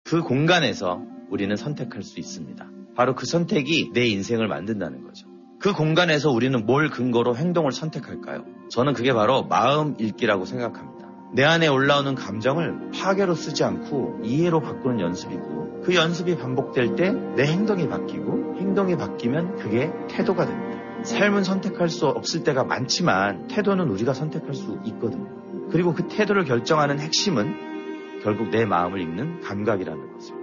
그 공간에서 우리는 선택할 수 있습니다. 바로 그 선택이 내 인생을 만든다는 거죠. 그 공간에서 우리는 뭘 근거로 행동을 선택할까요? 저는 그게 바로 마음 읽기라고 생각합니다. 내 안에 올라오는 감정을 파괴로 쓰지 않고 이해로 바꾸는 연습이고, 그 연습이 반복될 때 내 행동이 바뀌고, 행동이 바뀌면 그게 태도가 됩니다. 삶은 선택할 수 없을 때가 많지만 태도는 우리가 선택할 수 있거든요. 그리고 그 태도를 결정하는 핵심은 결국 내 마음을 읽는 감각이라는 것입니다.